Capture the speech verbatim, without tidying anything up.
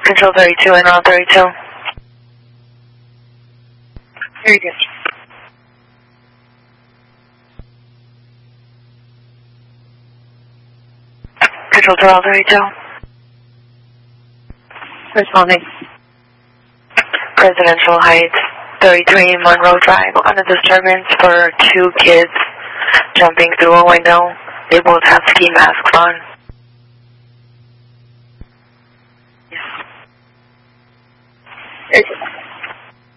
Control thirty-two and all thirty-two. Very good. Control to all thirty-two. Responding. Presidential Heights, thirty-three Monroe Drive, on a disturbance for two kids jumping through a window. They both have ski masks on. Yes.